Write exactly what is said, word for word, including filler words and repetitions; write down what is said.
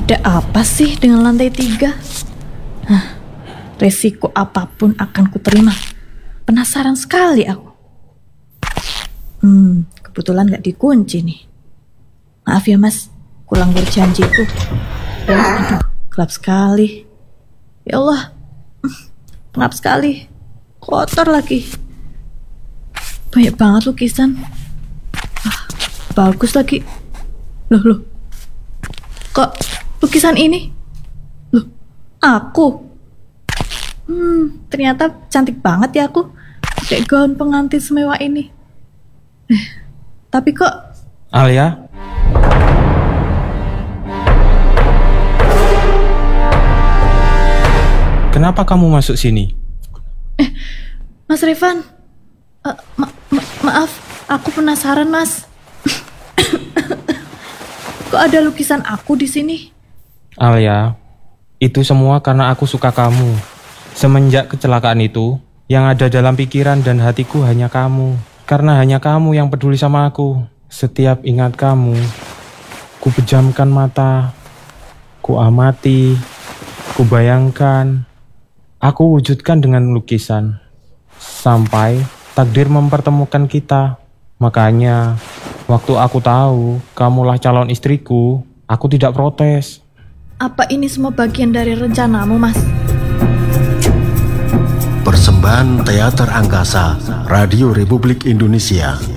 Ada apa sih dengan lantai tiga? Hah, resiko apapun akan kuterima. Penasaran sekali aku. Hmm, kebetulan gak dikunci nih. Maaf ya mas, kulanggar janjiku. Aduh, gelap sekali. Ya Allah, pengap sekali. Kotor lagi. Banyak banget lukisan. Ah, bagus lagi. Loh, loh. Kok lukisan ini? Loh, aku? Hmm, ternyata cantik banget ya aku. Pakai gaun pengantin semewah ini. Eh, tapi kok... Alia? Kenapa kamu masuk sini? Eh, Mas Revan, uh, ma- ma- maaf, aku penasaran mas. Kok ada lukisan aku di sini? Alia, itu semua karena aku suka kamu. Semenjak kecelakaan itu, yang ada dalam pikiran dan hatiku hanya kamu. Karena hanya kamu yang peduli sama aku. Setiap ingat kamu, ku pejamkan mata, ku amati, ku bayangkan. Aku wujudkan dengan lukisan. Sampai takdir mempertemukan kita. Makanya, waktu aku tahu kamulah calon istriku, aku tidak protes. Apa ini semua bagian dari rencanamu, Mas? Persembahan Teater Angkasa Radio Republik Indonesia.